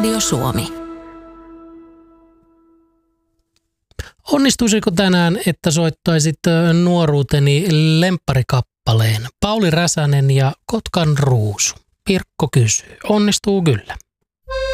Radio Suomi. Onnistuisiko tänään, että soittaisit nuoruuteni lempparikappaleen? Pauli Räsänen ja Kotkan ruusu. Pirkko kysyy. Onnistuu kyllä.